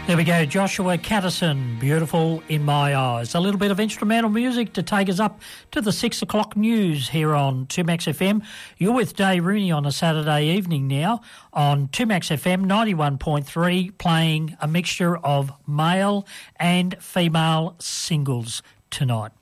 There we go, Joshua Catterson, Beautiful in My Eyes. A little bit of instrumental music to take us up to the 6 o'clock news here on 2Max FM. You're with Dave Rooney on a Saturday evening now on 2Max FM 91.3, playing a mixture of male and female singles tonight.